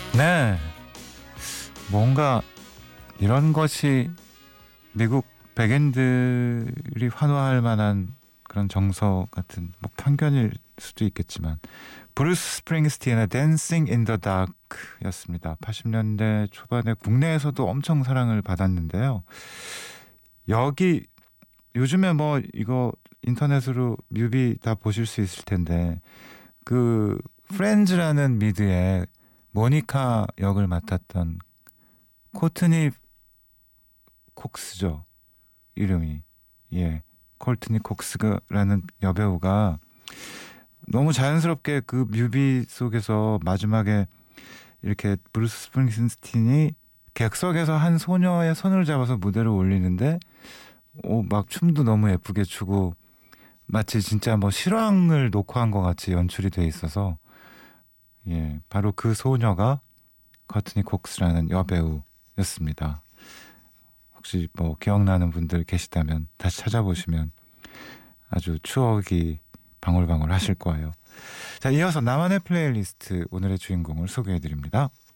네, 뭔가 이런 것이 미국 백인들이 환호할 만한 그런 정서 같은 뭐 편견일 수도 있겠지만 브루스 스프링스틴의 Dancing in the Dark였습니다. 80년대 초반에 국내에서도 엄청 사랑을 받았는데요. 여기 요즘에 뭐 이거 인터넷으로 뮤비 다 보실 수 있을 텐데 그 프렌즈라는 미드의 모니카 역을 맡았던 코트니 콕스죠. 이름이. 예. 콜트니 콕스라는 여배우가 너무 자연스럽게 그 뮤비 속에서 마지막에 이렇게 브루스 스프링스틴이 객석에서 한 소녀의 손을 잡아서 무대로 올리는데 막 춤도 너무 예쁘게 추고 마치 진짜 뭐 실황을 녹화한 것 같이 연출이 돼 있어서 예, 바로 그 소녀가 커트니 콕스라는 여배우였습니다. 혹시 뭐 기억나는 분들 계시다면 다시 찾아보시면 아주 추억이 방울방울 하실 거예요. 자, 이어서 나만의 플레이리스트 오늘의 주인공을 소개해드립니다.